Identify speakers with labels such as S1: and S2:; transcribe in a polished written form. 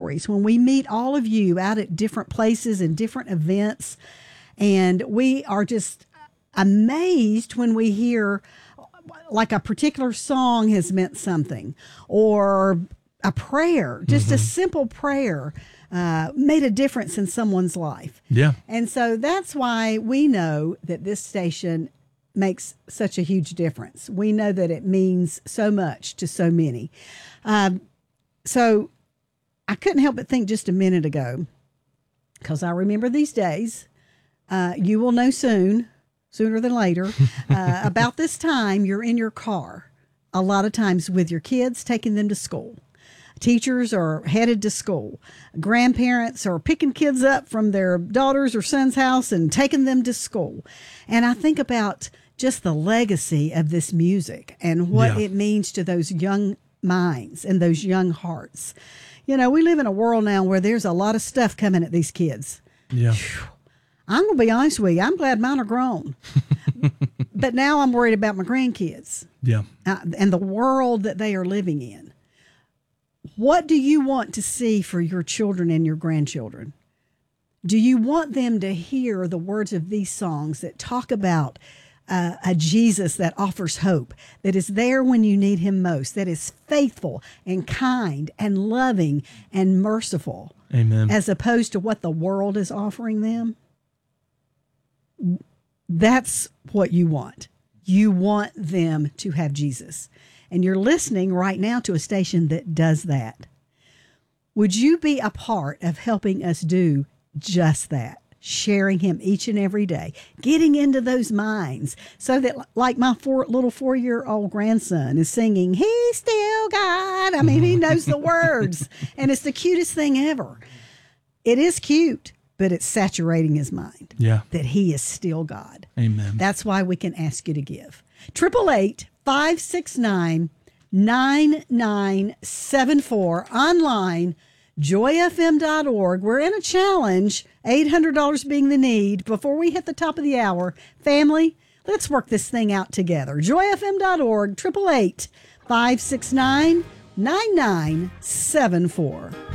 S1: stories, when we meet all of you out at different places and different events, and we are just amazed when we hear like a particular song has meant something, or a prayer, just a simple prayer made a difference in someone's life.
S2: Yeah.
S1: And so that's why we know that this station makes such a huge difference. We know that it means so much to so many. So I couldn't help but think just a minute ago, because I remember these days, you will know sooner than later, about this time you're in your car, a lot of times with your kids, taking them to school. Teachers are headed to school. Grandparents are picking kids up from their daughter's or son's house and taking them to school. And I think about just the legacy of this music and what it means to those young minds and those young hearts. You know, we live in a world now where there's a lot of stuff coming at these kids.
S2: Yeah.
S1: Whew. I'm going to be honest with you. I'm glad mine are grown. But now I'm worried about my grandkids.
S2: Yeah.
S1: And the world that they are living in. What do you want to see for your children and your grandchildren? Do you want them to hear the words of these songs that talk about a Jesus that offers hope, that is there when you need him most, that is faithful and kind and loving and merciful?
S2: Amen.
S1: As opposed to what the world is offering them? That's what you want. You want them to have Jesus. And you're listening right now to a station that does that. Would you be a part of helping us do just that? Sharing him each and every day, getting into those minds so that, like my little 4-year-old grandson is singing, he's still God. I mean, he knows the words, and it's the cutest thing ever. It is cute, but it's saturating his mind.
S2: Yeah.
S1: That he is still God.
S2: Amen.
S1: That's why we can ask you to give. 888-569-9974. Online, joyfm.org. We're in a challenge, $800 being the need. Before we hit the top of the hour, family, let's work this thing out together. joyfm.org, 888-569-9974.